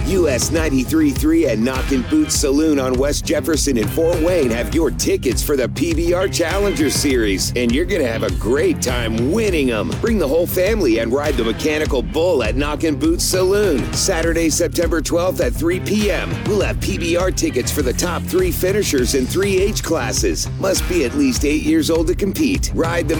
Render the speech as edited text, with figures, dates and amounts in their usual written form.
US 93.3 and Knockin' Boots Saloon on West Jefferson in Fort Wayne have your tickets for the PBR Challenger Series, and you're going to have a great time winning them. Bring the whole family and ride the Mechanical Bull at Knockin' Boots Saloon. Saturday, September 12th at 3 p.m. We'll have PBR tickets for the top 3 finishers in 3 age classes. Must be at least 8 years old to compete. Ride the